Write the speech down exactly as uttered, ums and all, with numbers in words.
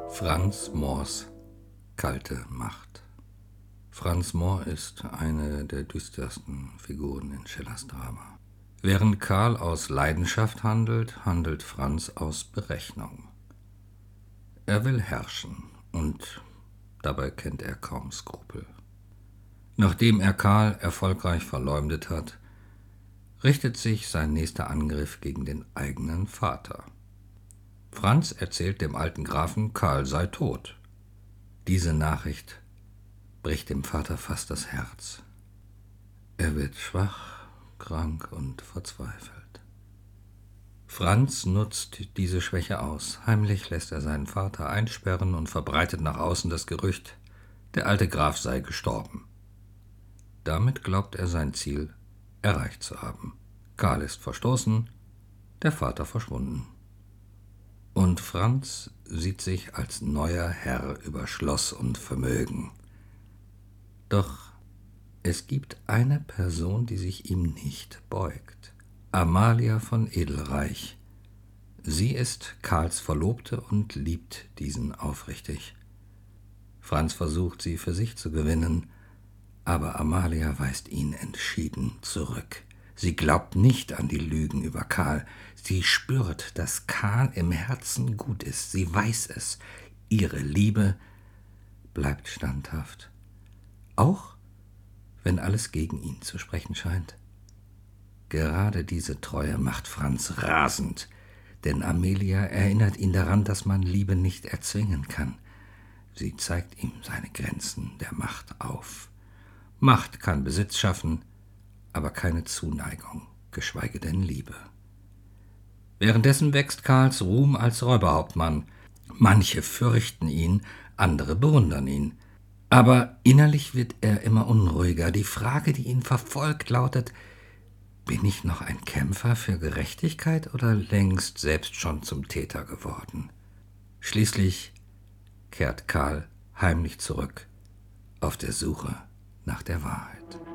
Franz Mohrs kalte Macht. Franz Mohr ist eine der düstersten Figuren in Schillers Drama. Während Karl aus Leidenschaft handelt, handelt Franz aus Berechnung. Er will herrschen und dabei kennt er kaum Skrupel. Nachdem er Karl erfolgreich verleumdet hat, richtet sich sein nächster Angriff gegen den eigenen Vater. Franz erzählt dem alten Grafen, Karl sei tot. Diese Nachricht bricht dem Vater fast das Herz. Er wird schwach, krank und verzweifelt. Franz nutzt diese Schwäche aus. Heimlich lässt er seinen Vater einsperren und verbreitet nach außen das Gerücht, der alte Graf sei gestorben. Damit glaubt er sein Ziel erreicht zu haben. Karl ist verstoßen, der Vater verschwunden. Und Franz sieht sich als neuer Herr über Schloss und Vermögen. Doch es gibt eine Person, die sich ihm nicht beugt. Amalia von Edelreich. Sie ist Karls Verlobte und liebt diesen aufrichtig. Franz versucht, sie für sich zu gewinnen, aber Amalia weist ihn entschieden zurück. Sie glaubt nicht an die Lügen über Karl. Sie spürt, dass Karl im Herzen gut ist. Sie weiß es. Ihre Liebe bleibt standhaft. Auch wenn alles gegen ihn zu sprechen scheint. Gerade diese Treue macht Franz rasend, denn Amelia erinnert ihn daran, dass man Liebe nicht erzwingen kann. Sie zeigt ihm seine Grenzen der Macht auf. Macht kann Besitz schaffen, aber keine Zuneigung, geschweige denn Liebe. Währenddessen wächst Karls Ruhm als Räuberhauptmann. Manche fürchten ihn, andere bewundern ihn. Aber innerlich wird er immer unruhiger. Die Frage, die ihn verfolgt, lautet: Bin ich noch ein Kämpfer für Gerechtigkeit oder längst selbst schon zum Täter geworden? Schließlich kehrt Karl heimlich zurück, auf der Suche nach der Wahrheit.